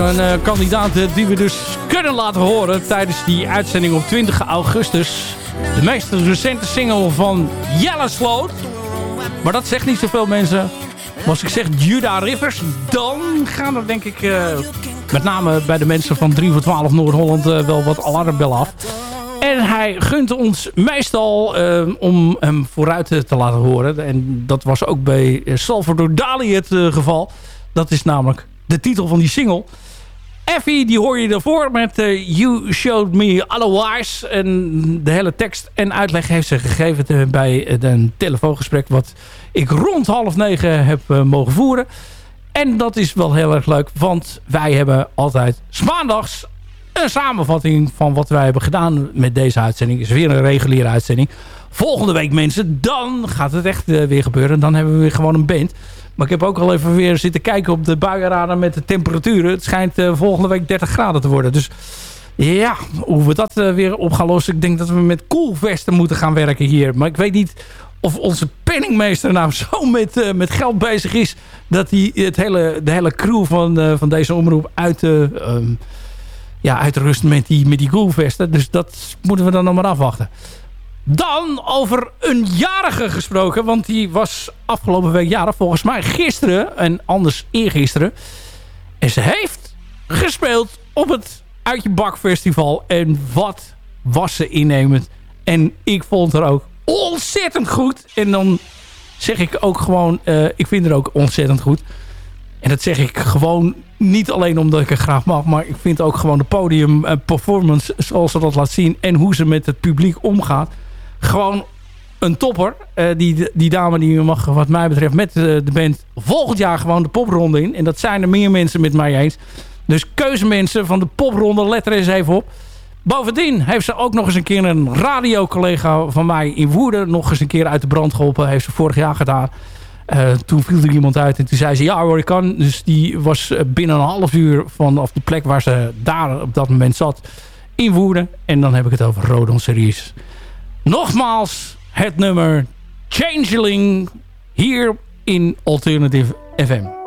Een kandidaat die we dus kunnen laten horen tijdens die uitzending op 20 augustus. De meest recente single van Jelle Sloot. Maar dat zegt niet zoveel mensen. Maar als ik zeg Judah Rivers, dan gaan er denk ik met name bij de mensen van 3 voor 12 Noord-Holland wel wat alarmbellen af. En hij gunt ons meestal om hem vooruit te laten horen. En dat was ook bij Salvador Dali het geval. Dat is namelijk de titel van die single. Effie, die hoor je ervoor met You Showed Me Otherwise. En de hele tekst en uitleg heeft ze gegeven bij een telefoongesprek wat ik rond 8:30 heb mogen voeren. En dat is wel heel erg leuk, want wij hebben altijd 's maandags een samenvatting van wat wij hebben gedaan met deze uitzending. Is weer een reguliere uitzending. Volgende week mensen, dan gaat het echt weer gebeuren. Dan hebben we weer gewoon een band. Maar ik heb ook al even weer zitten kijken op de buienradar met de temperaturen. Het schijnt volgende week 30 graden te worden. Dus ja, hoe we dat weer op gaan lossen. Ik denk dat we met koelvesten moeten gaan werken hier. Maar ik weet niet of onze penningmeester nou zo met geld bezig is dat hij de hele crew van deze omroep uitrust met die koelvesten. Dus dat moeten we dan nog maar afwachten. Dan over een jarige gesproken. Want die was afgelopen week jarig. Volgens mij gisteren. En anders eergisteren. En ze heeft gespeeld op het Uit Je Bak Festival. En wat was ze innemend. En ik vond haar ook ontzettend goed. En dan zeg ik ook gewoon... ik vind haar ook ontzettend goed. En dat zeg ik gewoon niet alleen omdat ik het graag mag. Maar ik vind ook gewoon de podium performance zoals ze dat laat zien. En hoe ze met het publiek omgaat. Gewoon een topper. Die dame die mag wat mij betreft met de band volgend jaar gewoon de popronde in. En dat zijn er meer mensen met mij eens. Dus keuzemensen van de popronde, let er eens even op. Bovendien heeft ze ook nog eens een keer een radiocollega van mij in Woerden nog eens een keer uit de brand geholpen. Heeft ze vorig jaar gedaan. Toen viel er iemand uit en toen zei ze ja hoor ik kan. Dus die was binnen een half uur vanaf de plek waar ze daar op dat moment zat in Woerden. En dan heb ik het over Rodon Series. Nogmaals het nummer Changeling hier in Alternative FM.